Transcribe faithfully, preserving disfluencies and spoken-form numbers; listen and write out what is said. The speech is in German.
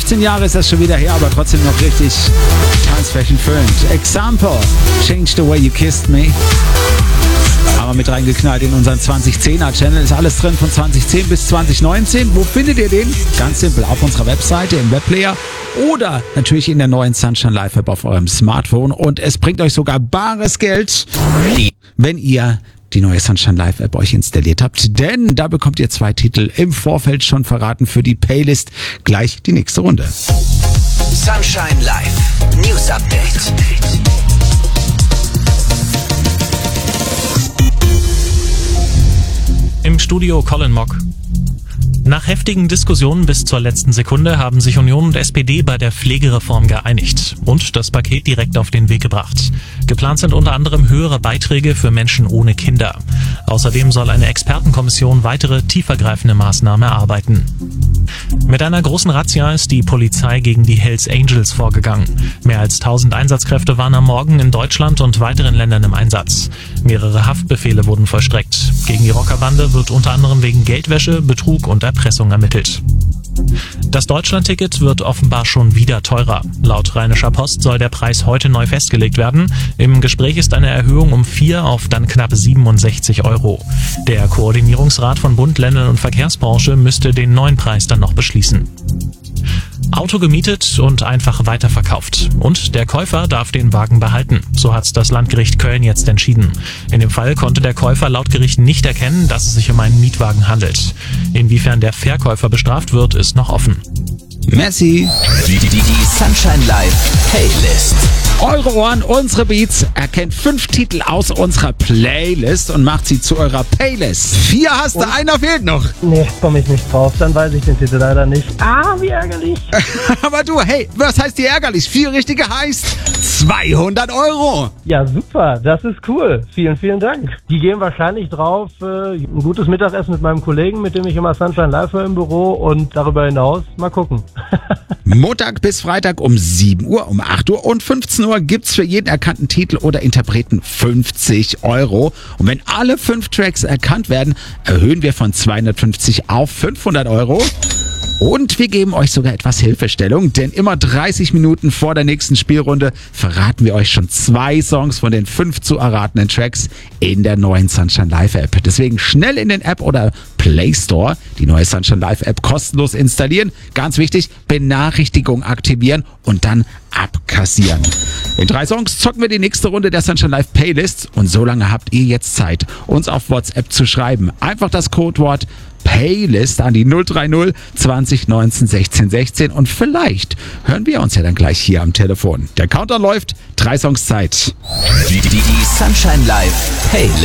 fünfzehn Jahre ist das schon wieder her, aber trotzdem noch richtig tanzflächenfüllend. Example, Change the Way You Kissed Me. Aber mit reingeknallt in unseren zwanzig zehner Channel. Ist alles drin von zwanzig zehn bis zwanzig neunzehn. Wo findet ihr den? Ganz simpel, auf unserer Webseite, im Webplayer oder natürlich in der neuen Sunshine Live App auf eurem Smartphone. Und es bringt euch sogar bares Geld, wenn ihr die neue Sunshine Live App euch installiert habt. Denn da bekommt ihr zwei Titel im Vorfeld schon verraten für die Playlist. Gleich die nächste Runde. Sunshine Live News Update. Im Studio Colin Mock. Nach heftigen Diskussionen bis zur letzten Sekunde haben sich Union und S P D bei der Pflegereform geeinigt und das Paket direkt auf den Weg gebracht. Geplant sind unter anderem höhere Beiträge für Menschen ohne Kinder. Außerdem soll eine Expertenkommission weitere tiefergreifende Maßnahmen erarbeiten. Mit einer großen Razzia ist die Polizei gegen die Hells Angels vorgegangen. Mehr als tausend Einsatzkräfte waren am Morgen in Deutschland und weiteren Ländern im Einsatz. Mehrere Haftbefehle wurden vollstreckt. Gegen die Rockerbande wird unter anderem wegen Geldwäsche, Betrug und Erpressung ermittelt. Das Deutschlandticket wird offenbar schon wieder teurer. Laut Rheinischer Post soll der Preis heute neu festgelegt werden. Im Gespräch ist eine Erhöhung um vier auf dann knapp siebenundsechzig Euro. Der Koordinierungsrat von Bund, Ländern und Verkehrsbranche müsste den neuen Preis dann noch beschließen. Auto gemietet und einfach weiterverkauft. Und der Käufer darf den Wagen behalten. So hat das Landgericht Köln jetzt entschieden. In dem Fall konnte der Käufer laut Gericht nicht erkennen, dass es sich um einen Mietwagen handelt. Inwiefern der Verkäufer bestraft wird, ist noch offen. Messi. Die, die, die Sunshine Live Playlist. Eure Ohren, unsere Beats. Erkennt fünf Titel aus unserer Playlist und macht sie zu eurer Playlist. Vier hast du, einer fehlt noch. Nee, komme ich nicht drauf, dann weiß ich den Titel leider nicht. Ah, wie ärgerlich. Aber du, hey, was heißt hier ärgerlich? Vier richtige heißt zweihundert Euro. Ja, super, das ist cool. Vielen, vielen Dank. Die gehen wahrscheinlich drauf, äh, ein gutes Mittagessen mit meinem Kollegen, mit dem ich immer Sunshine Live höre im Büro und darüber hinaus mal gucken. Montag bis Freitag um sieben Uhr, um acht Uhr und fünfzehn Uhr gibt's für jeden erkannten Titel oder Interpreten fünfzig Euro. Und wenn alle fünf Tracks erkannt werden, erhöhen wir von zweihundertfünfzig auf fünfhundert Euro. Und wir geben euch sogar etwas Hilfestellung, denn immer dreißig Minuten vor der nächsten Spielrunde verraten wir euch schon zwei Songs von den fünf zu erratenen Tracks in der neuen Sunshine Live App. Deswegen schnell in den App oder Play Store die neue Sunshine Live App kostenlos installieren. Ganz wichtig, Benachrichtigung aktivieren und dann abkassieren. In drei Songs zocken wir die nächste Runde der Sunshine Live Playlist und so lange habt ihr jetzt Zeit, uns auf WhatsApp zu schreiben. Einfach das Codewort Playlist an die null drei null zwanzig neunzehn sechzehn sechzehn und vielleicht hören wir uns ja dann gleich hier am Telefon. Der Countdown läuft, drei Songs Zeit. Die, die, die Sunshine Live Playlist.